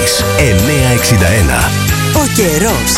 Kiss 961. Ο καιρός.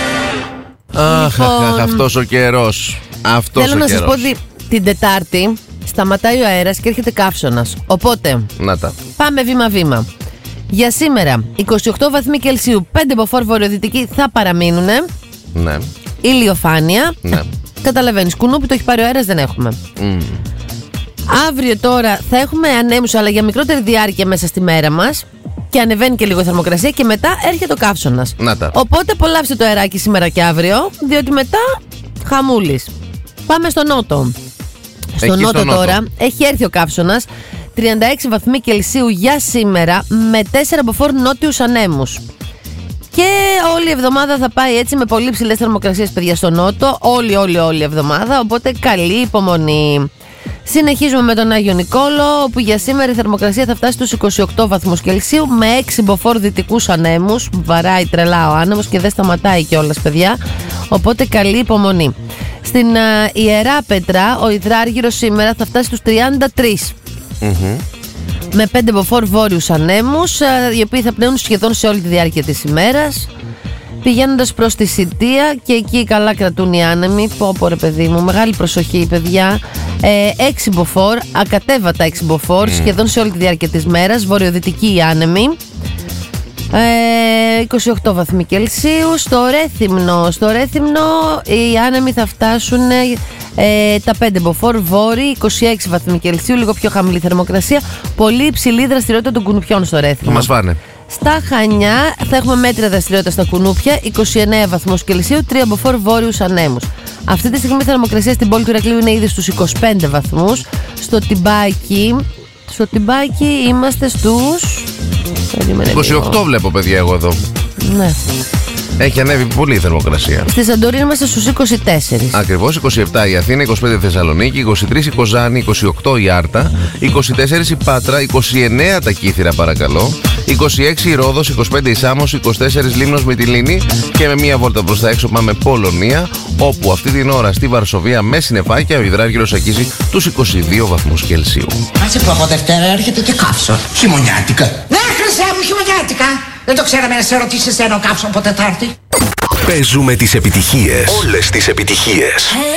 Αχ, αυτός ο καιρός. Θέλω να σας πω ότι την Τετάρτη σταματάει ο αέρας και έρχεται καύσωνας. Οπότε να τα πάμε βήμα-βήμα. Για σήμερα 28 βαθμοί Κελσίου, 5 μποφόρ βορειοδυτικοί θα παραμείνουν. Ναι. Ηλιοφάνεια. Ναι. Καταλαβαίνεις, κουνούπι το έχει πάρει ο αέρας, δεν έχουμε. Αύριο τώρα θα έχουμε ανέμους, αλλά για μικρότερη διάρκεια μέσα στη μέρα μας. Και ανεβαίνει και λίγο η θερμοκρασία και μετά έρχεται ο καύσωνας. Οπότε απολαύστε το αεράκι σήμερα και αύριο, διότι μετά χαμούλης. Πάμε στο νότο. Στο νότο τώρα έχει έρθει ο καύσωνας. 36 βαθμοί Κελσίου για σήμερα με 4 μποφόρ νότιους ανέμους. Και όλη η εβδομάδα θα πάει έτσι με πολύ ψηλές θερμοκρασίες, παιδιά, στο νότο. Όλη η εβδομάδα, οπότε καλή υπομονή. Συνεχίζουμε με τον Άγιο Νικόλο, όπου για σήμερα η θερμοκρασία θα φτάσει στους 28 βαθμούς Κελσίου με 6 μποφόρ δυτικούς ανέμους. Βαράει τρελά ο άνεμος και δεν σταματάει κιόλας, παιδιά. Οπότε καλή υπομονή. Στην Ιερά Πέτρα, ο υδράργυρος σήμερα θα φτάσει στους 33. Με 5 μποφόρ βόρειους ανέμους, οι οποίοι θα πνέουν σχεδόν σε όλη τη διάρκεια της ημέρας. Πηγαίνοντας προς τη Σιτία, και εκεί καλά κρατούν οι άνεμοι. Πω ρε παιδί μου, μεγάλη προσοχή, παιδιά. 6 μποφόρ, ακατέβατα 6 নম্বৰ, σχεδόν σε όλη τη διάρκεια της μέρας. Βορειοδυτικοί οι άνεμοι. 28 βαθμοί Κελσίου. Στο Ρέθυμνο οι άνεμοι θα φτάσουν τα 5 μποφόρ βόρειοι, 26 βαθμοί Κελσίου, λίγο πιο χαμηλή θερμοκρασία. Πολύ υψηλή δραστηριότητα των κουνουπιών στο Ρέθυμνο. Μας φάνε. Στα Χανιά θα έχουμε μέτρια δραστηριότητα στα κουνούπια, 29 βαθμούς Κελσίου, 3 μποφόρ βόρειους ανέμους. Αυτή τη στιγμή η θερμοκρασία στην πόλη του Ηρακλείου είναι ήδη στους 25 βαθμούς. Στο Τιμπάκι είμαστε στους 28 βλέπω, παιδιά, εγώ εδώ. Ναι. Έχει ανέβει πολύ η θερμοκρασία. Στη Σαντορίνη είμαστε στους 24. Ακριβώς, 27 η Αθήνα, 25 η Θεσσαλονίκη, 23 η Κοζάνη, 28 η Άρτα, 24 η Πάτρα, 29 τα Κύθυρα, παρακαλώ, 26 η Ρόδος, 25 η Σάμος, 24 Λίμνος Μυτιλήνη, και με μία βόλτα προς τα έξω πάμε Πολωνία, όπου αυτή την ώρα στη Βαρσοβία με συννεφάκια ο υδράργυρος αγγίζει τους 22 βαθμούς Κελσίου. Άσε που από Δευτέρα έρχεται και καύσω. Χειμωνιάτικα. Ναι, χρυσέ μου, χειμωνιάτικα. Δεν το ξέραμε να σε ρωτήσει εσένα ο καύσο από Τετάρτη. Παίζουμε τις επιτυχίες. Όλες τις επιτυχίες.